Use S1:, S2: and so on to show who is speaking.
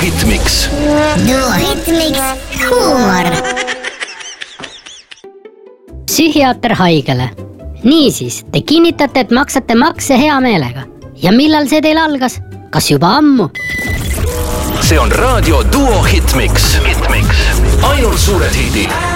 S1: Hitmix.
S2: Duo Hitmix huumor.
S3: Psühhiaater haigele. Niisiis, te kinnitate, et maksate makse hea meelega. Ja millal see teil algas? Kas juba ammu?
S1: See on raadio Duo Hitmix. Ainult suured hidid.